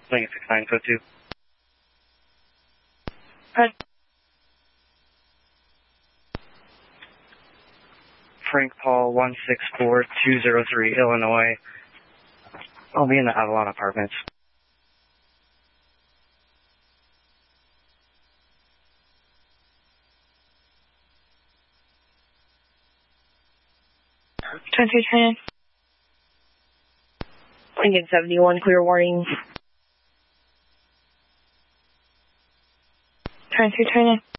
Lincoln 69, code 2. Frank Paul 164203, Illinois. I'll be in the Avalon Apartments. Lincoln 71, clear warning. 23, turn in.